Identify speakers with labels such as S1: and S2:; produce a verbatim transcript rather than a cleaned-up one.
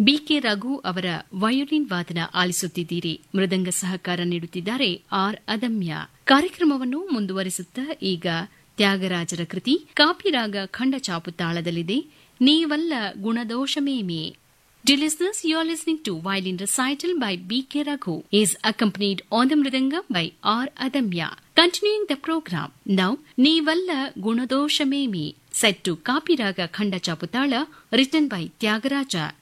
S1: BK Raghu ಅವರ violin ವಾದನ ಆಲಿಸುತ್ತಿದ್ದೀರಿ. ಮೃದಂಗ ಸಹಕಾರ ನೀಡುತ್ತಿದ್ದಾರೆ ಆರ್ ಅದಮ್ಯ. ಕಾರ್ಯಕ್ರಮವನ್ನು ಮುಂದುವರಿಸುತ್ತಾ ಈಗ ತ್ಯಾಗರಾಜರ ಕೃತಿ Kapi raga ಖಂಡಚಾಪು ತಾಳದಲ್ಲಿದೆ ನೀವಲ್ಲ ಗುಣದೋಷಮೇಮಿ. Dear listeners, you are listening to Violin Recital by B K Raghu. He is accompanied on the Mridanga by R Adamya. Continuing the program, now Nivalla Gunadoshamemi, set to Kapiraga Khanda Chaputala, written by Tyagaraja.